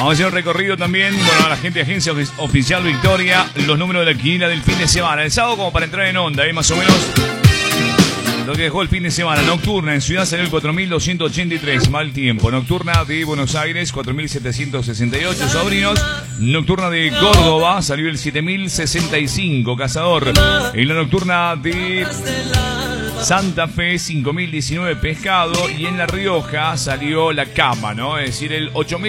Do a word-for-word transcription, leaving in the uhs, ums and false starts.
Vamos a hacer un recorrido también, bueno, a la gente de Agencia Oficial Victoria, los números de la quiniela del fin de semana. El sábado como para entrar en onda, ¿eh? Más o menos lo que dejó el fin de semana. Nocturna en Ciudad salió el cuatro mil doscientos ochenta y tres, mal tiempo. Nocturna de Buenos Aires, cuatro mil setecientos sesenta y ocho, sobrinos. Nocturna de Córdoba salió el siete mil sesenta y cinco, Cazador. En la nocturna de Santa Fe, cinco mil diecinueve, Pescado. Y en La Rioja salió La Cama, ¿no? Es decir, el ocho mil